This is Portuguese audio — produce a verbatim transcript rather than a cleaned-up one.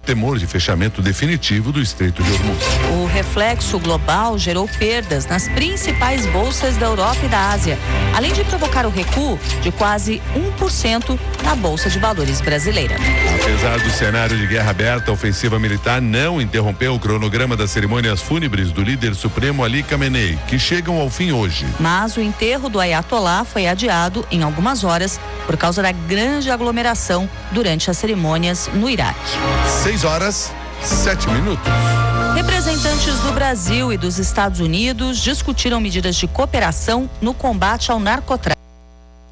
temor de fechamento definitivo do Estreito de Hormuz. O reflexo global gerou perdas nas principais bolsas da Europa e da Ásia, além de provocar o recuo de quase um por cento na Bolsa de Valores brasileira. Apesar do cenário de guerra aberta, a ofensiva militar não interrompeu o cronograma das cerimônias fúnebres do líder supremo Ali Khamenei, que chegam ao fim hoje. Mas o enterro do Ayatollah foi adiado em algumas horas por causa da grande aglomeração durante as cerimônias no Iraque. Seis horas, sete minutos. Representantes do Brasil e dos Estados Unidos discutiram medidas de cooperação no combate ao narcotráfico.